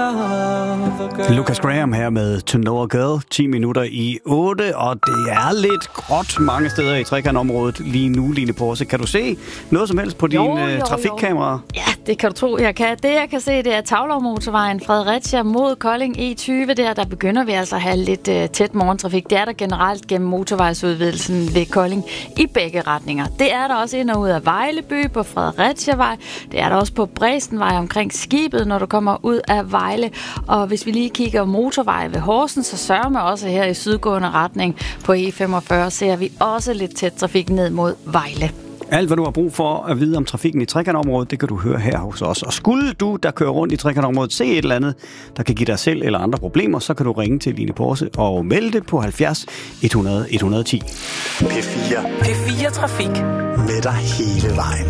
Lucas Graham her med To Know a Girl, 10 minutter i 8, og det er lidt gråt mange steder i trekantområdet lige nu, Line Porse. Kan du se noget som helst på dine trafikkameraer? Ja, det kan du tro, jeg kan. Det, jeg kan se, det er Tavlov-motorvejen, Fredericia mod Kolding E20. Der begynder vi altså at have lidt tæt morgentrafik. Det er der generelt gennem motorvejsudvidelsen ved Kolding i begge retninger. Det er der også ind og ud af Vejleby på Fredericia-vej. Det er der også på Bræstenvej omkring Skibet, når du kommer ud af Vejle. Og hvis vi lige kigger motorvej ved Horsens, så sørger man også her i sydgående retning på E45, ser vi også lidt tæt trafik ned mod Vejle. Alt, hvad du har brug for at vide om trafikken i trekantområdet, det kan du høre her hos os. Og skulle du, der kører rundt i trekantområdet, se et eller andet, der kan give dig selv eller andre problemer, så kan du ringe til Line Porse og melde det på 70 100 110. P4 Trafik. Med dig hele vejen.